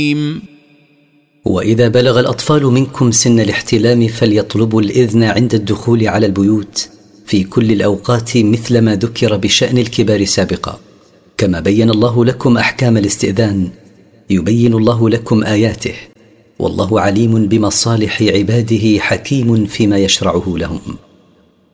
وإذا بلغ الأطفال منكم سن الاحتلام فليطلبوا الإذن عند الدخول على البيوت في كل الأوقات مثل ما ذكر بشأن الكبار سابقا، كما بين الله لكم أحكام الاستئذان، يبين الله لكم آياته، والله عليم بمصالح عباده حكيم فيما يشرعه لهم.